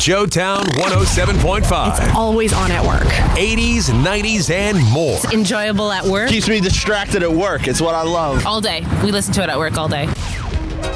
Joetown 107.5. It's always on at work. 80s, 90s, and more. It's enjoyable at work. Keeps me distracted at work. It's what I love. All day. We listen to it at work all day.